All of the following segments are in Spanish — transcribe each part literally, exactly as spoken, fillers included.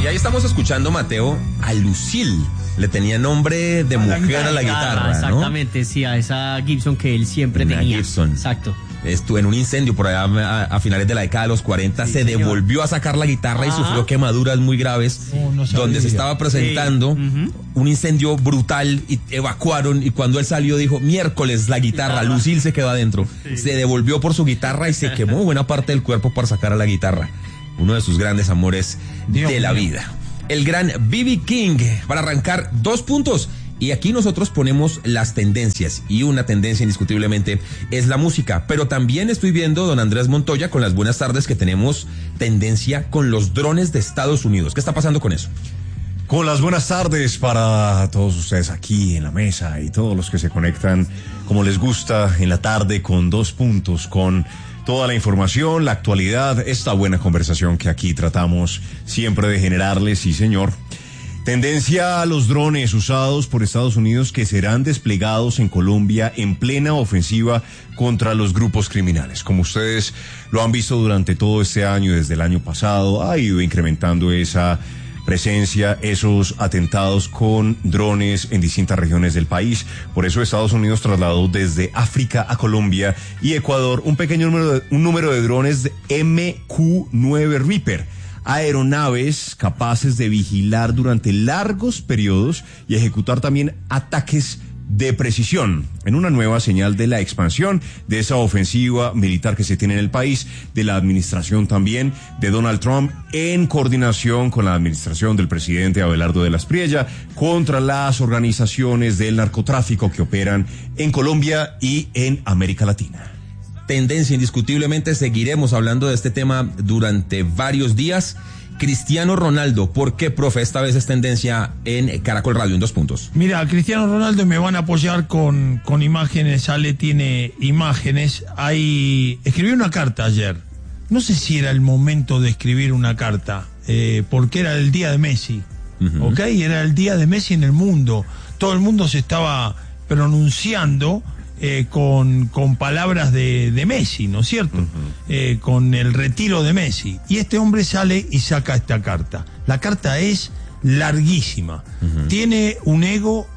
Y ahí estamos escuchando, Mateo, a Lucille. Le tenía nombre de mujer a la guitarra, ¿no? Exactamente, sí, a esa Gibson que él siempre Una tenía. Gibson. Exacto. Estuvo en un incendio por allá a, a finales de la década de los cuarenta, Sí, se señor. devolvió a sacar la guitarra y Ajá. sufrió quemaduras muy graves, Oh, no sabía. donde se estaba presentando Sí. Uh-huh. un incendio brutal y evacuaron, y cuando él salió dijo, miércoles la guitarra, Guitarra. Lucille se quedó adentro, Sí. se devolvió por su guitarra y se quemó buena parte del cuerpo para sacar a la guitarra, uno de sus grandes amores Dios de la mío. vida. El gran B B King, para arrancar dos puntos. Y aquí nosotros ponemos las tendencias, y una tendencia indiscutiblemente es la música, pero también estoy viendo, don Andrés Montoya, con las buenas tardes, que tenemos tendencia con los drones de Estados Unidos. ¿Qué está pasando con eso? Con las buenas tardes para todos ustedes aquí en la mesa y todos los que se conectan como les gusta en la tarde con dos puntos, con toda la información, la actualidad, esta buena conversación que aquí tratamos siempre de generarles, sí señor. Tendencia a los drones usados por Estados Unidos que serán desplegados en Colombia en plena ofensiva contra los grupos criminales. Como ustedes lo han visto durante todo este año, desde el año pasado, ha ido incrementando esa presencia, esos atentados con drones en distintas regiones del país. Por eso Estados Unidos trasladó desde África a Colombia y Ecuador un pequeño número de, un número de drones de M Q nueve Reaper. Aeronaves capaces de vigilar durante largos periodos y ejecutar también ataques de precisión, en una nueva señal de la expansión de esa ofensiva militar que se tiene en el país, de la administración también de Donald Trump, en coordinación con la administración del presidente Abelardo de la Espriella, contra las organizaciones del narcotráfico que operan en Colombia y en América Latina. Tendencia indiscutiblemente, seguiremos hablando de este tema durante varios días. Cristiano Ronaldo, ¿por qué, profe? Esta vez es tendencia en Caracol Radio, en dos puntos. Mira, Cristiano Ronaldo me van a apoyar con, con imágenes. Ale tiene imágenes. Hay... Escribí una carta ayer. No sé si era el momento de escribir una carta, eh, porque era el día de Messi. Uh-huh. ¿Ok? Era el día de Messi en el mundo. Todo el mundo se estaba pronunciando eh, con, con palabras de, de Messi, ¿no es cierto? Uh-huh. Eh, con el retiro de Messi. Y este hombre sale y saca esta carta. La carta es larguísima. Uh-huh. Tiene un ego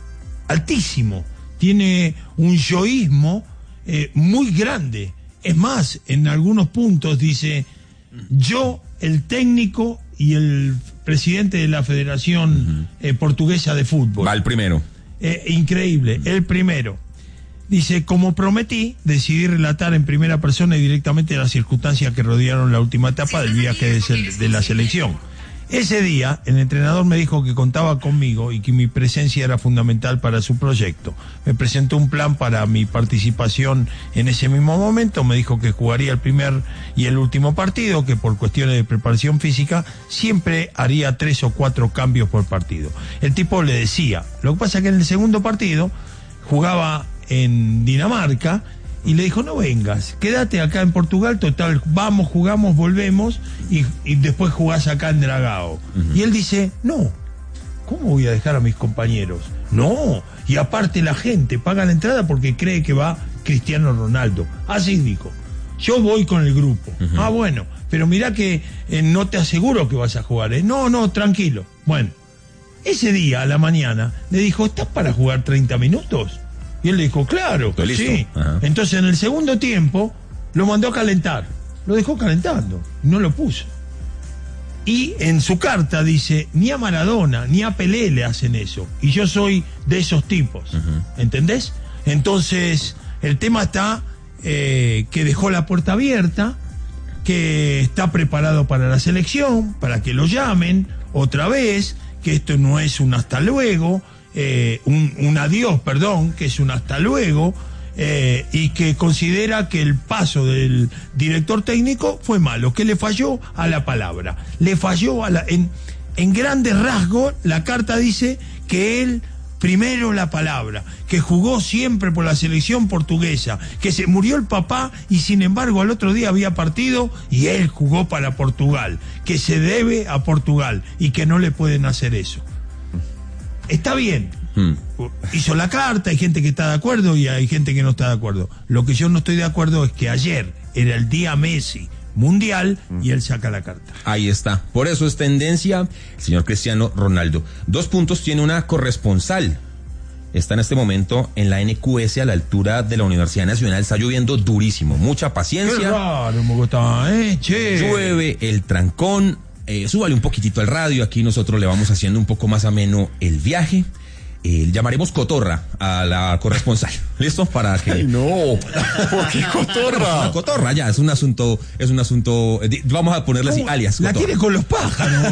altísimo. Tiene un yoísmo eh, muy grande. Es más, en algunos puntos dice, yo, el técnico y el presidente de la Federación uh-huh. eh, Portuguesa de Fútbol. Va el primero. Eh, increíble, el primero. Dice, como prometí, decidí relatar en primera persona y directamente las circunstancias que rodearon la última etapa del viaje de, de la selección. Ese día, el entrenador me dijo que contaba conmigo y que mi presencia era fundamental para su proyecto. Me presentó un plan para mi participación en ese mismo momento. Me dijo que jugaría el primer y el último partido, que por cuestiones de preparación física siempre haría tres o cuatro cambios por partido. El tipo le decía, lo que pasa es que en el segundo partido jugaba en Dinamarca y le dijo, no vengas, quédate acá en Portugal, total, vamos, jugamos, volvemos y, y después jugás acá en Dragao. Uh-huh. Y él dice, no, ¿cómo voy a dejar a mis compañeros? No, y aparte la gente paga la entrada porque cree que va Cristiano Ronaldo. Así dijo, yo voy con el grupo. Uh-huh. Ah, bueno, pero mirá que eh, no te aseguro que vas a jugar, ¿eh? No, no, tranquilo. Bueno, ese día a la mañana le dijo, ¿estás para jugar treinta minutos? Y él le dijo, claro, sí. Ajá. Entonces en el segundo tiempo lo mandó a calentar. Lo dejó calentando, no lo puso. Y en su carta dice, ni a Maradona, ni a Pelé le hacen eso. Y yo soy de esos tipos. Uh-huh. ¿Entendés? Entonces el tema está eh, que dejó la puerta abierta, que está preparado para la selección, para que lo llamen otra vez, que esto no es un hasta luego. Eh, un, un adiós, perdón, que es un hasta luego, eh, y que considera que el paso del director técnico fue malo, que le falló a la palabra, le falló a la... En, en grandes rasgos, la carta dice que él, primero la palabra, que jugó siempre por la selección portuguesa, que se murió el papá y sin embargo al otro día había partido y él jugó para Portugal, que se debe a Portugal y que no le pueden hacer eso. Está bien, hmm. hizo la carta, hay gente que está de acuerdo y hay gente que no está de acuerdo. Lo que yo no estoy de acuerdo es que ayer era el día Messi, mundial y él saca la carta. Ahí está. Por eso es tendencia el señor Cristiano Ronaldo. Dos puntos, tiene una corresponsal. Está en este momento en la N Q S a la altura de la Universidad Nacional. Está lloviendo durísimo. Mucha paciencia. Qué raro, Bogotá, eh, che. Llueve el trancón. Eh, súbale un poquitito al radio. Aquí nosotros le vamos haciendo un poco más ameno el viaje. Eh, llamaremos Cotorra a la corresponsal. ¿Listo? Para que... Ay, no. ¿Por qué Cotorra? La Cotorra, ya, es un asunto, es un asunto, eh, vamos a ponerle así, alias La Cotorra. quiere con los pájaros.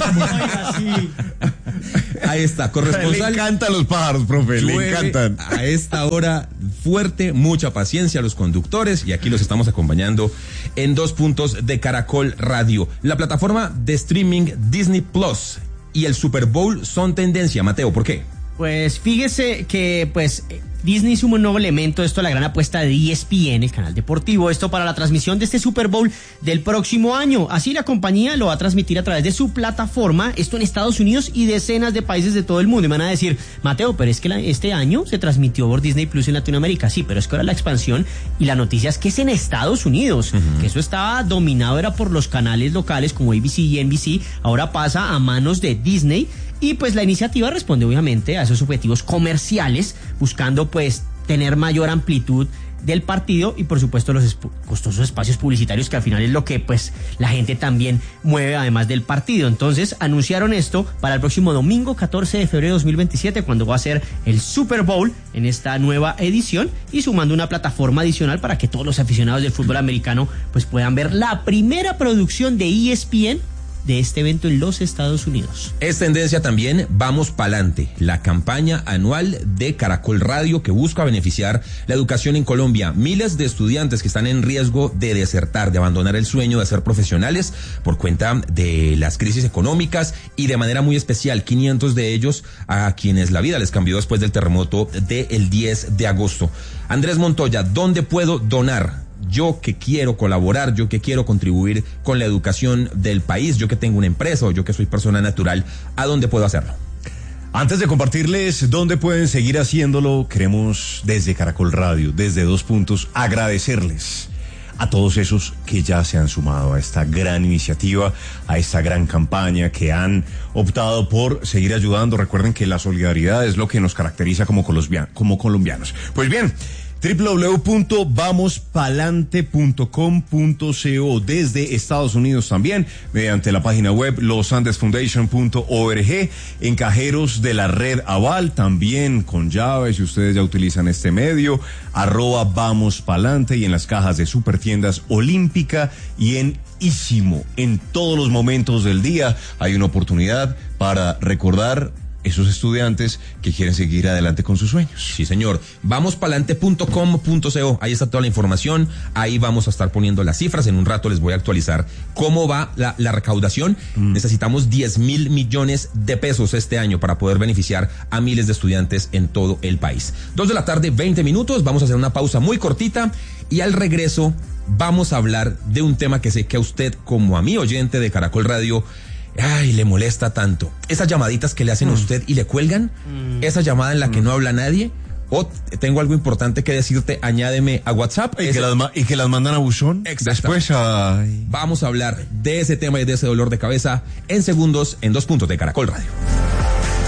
Ahí está, corresponsal. Le encantan los pájaros, profe, Llueve le encantan. A esta hora fuerte, mucha paciencia a los conductores y aquí los estamos acompañando en dos puntos de Caracol Radio. La plataforma de streaming Disney Plus y el Super Bowl son tendencia. Mateo, ¿por qué? Pues fíjese que pues Disney sumó un nuevo elemento, esto la gran apuesta de E S P N, el canal deportivo, esto para la transmisión de este Super Bowl del próximo año. Así la compañía lo va a transmitir a través de su plataforma, esto en Estados Unidos y decenas de países de todo el mundo. Y me van a decir, Mateo, pero es que la, este año se transmitió por Disney Plus en Latinoamérica. Sí, pero es que ahora la expansión y la noticia es que es en Estados Unidos, uh-huh. que eso estaba dominado era por los canales locales como A B C y N B C, ahora pasa a manos de Disney. Y pues la iniciativa responde obviamente a esos objetivos comerciales, buscando pues tener mayor amplitud del partido y por supuesto los esp- costosos espacios publicitarios que al final es lo que pues la gente también mueve además del partido. Entonces anunciaron esto para el próximo domingo catorce de febrero de dos mil veintisiete, cuando va a ser el Super Bowl en esta nueva edición, y sumando una plataforma adicional para que todos los aficionados del fútbol americano pues puedan ver la primera producción de E S P N de este evento en los Estados Unidos. Es tendencia también Vamos Pa'lante, la campaña anual de Caracol Radio que busca beneficiar la educación en Colombia. Miles de estudiantes que están en riesgo de desertar, de abandonar el sueño de ser profesionales por cuenta de las crisis económicas y de manera muy especial quinientos de ellos a quienes la vida les cambió después del terremoto del diez de agosto. Andrés Montoya, ¿dónde puedo donar? Yo que quiero colaborar, yo que quiero contribuir con la educación del país, yo que tengo una empresa o yo que soy persona natural, ¿a dónde puedo hacerlo? Antes de compartirles dónde pueden seguir haciéndolo, queremos desde Caracol Radio, desde Dos Puntos, agradecerles a todos esos que ya se han sumado a esta gran iniciativa, a esta gran campaña, que han optado por seguir ayudando. Recuerden que la solidaridad es lo que nos caracteriza como colombianos. Como colombianos. Pues bien, doble u doble u doble u punto vamos palante punto com punto co desde Estados Unidos también, mediante la página web los andes foundation punto org, en cajeros de la red Aval, también con llaves, si ustedes ya utilizan este medio, arroba Vamos Palante, y en las cajas de Supertiendas Olímpica y en Ísimo. En todos los momentos del día hay una oportunidad para recordar esos estudiantes que quieren seguir adelante con sus sueños. Sí, señor. vamos palante punto com punto co. Ahí está toda la información. Ahí vamos a estar poniendo las cifras. En un rato les voy a actualizar cómo va la, la recaudación. Mm. Necesitamos diez mil millones de pesos este año para poder beneficiar a miles de estudiantes en todo el país. Dos de la tarde, veinte minutos. Vamos a hacer una pausa muy cortita y al regreso vamos a hablar de un tema que sé que a usted, como a mí, oyente de Caracol Radio, ay, le molesta tanto. Esas llamaditas que le hacen mm. a usted y le cuelgan, mm. esa llamada en la que mm. no habla nadie, o tengo algo importante que decirte, añádeme a WhatsApp. Y, que las, y que las mandan a buzón. Después, ay. Vamos a hablar de ese tema y de ese dolor de cabeza en segundos en Dos Puntos de Caracol Radio.